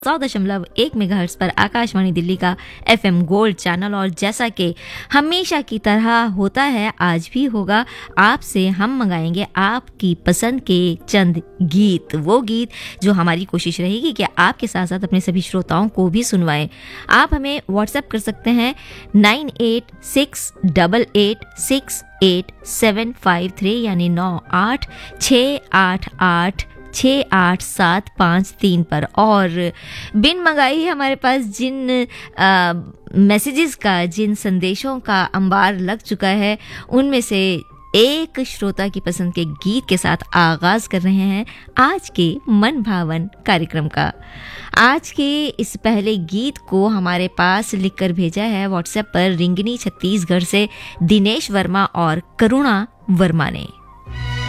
100.1 megahertz पर आकाशवाणी दिल्ली का FM gold channel. और जैसा कि हमेशा की तरह होता है, आज भी होगा, आपसे हम मंगाएंगे आपकी पसंद के चंद गीत, वो गीत जो हमारी कोशिश रहेगी कि आपके साथ साथ अपने सभी श्रोताओं को भी सुनवाएं। आप हमें व्हाट्सएप कर सकते हैं 9868868753 यानी 9868868753 पर। और बिन मंगाई हमारे पास जिन मैसेजेस का, जिन संदेशों का अंबार लग चुका है, उनमें से एक श्रोता की पसंद के गीत के साथ आगाज कर रहे हैं आज के मन भावन कार्यक्रम का। आज के इस पहले गीत को हमारे पास लिखकर भेजा है व्हाट्सएप पर रिंगनी छत्तीसगढ़ से दिनेश वर्मा और करुणा वर्मा ने।